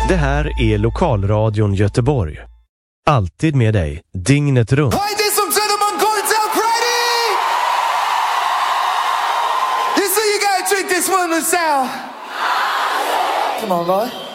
Det här är Lokalradion Göteborg. Alltid med dig, dygnet runt. Ladies and gentlemen, Gordon Brady! You see you gotta drink this one sour. Come on, boy.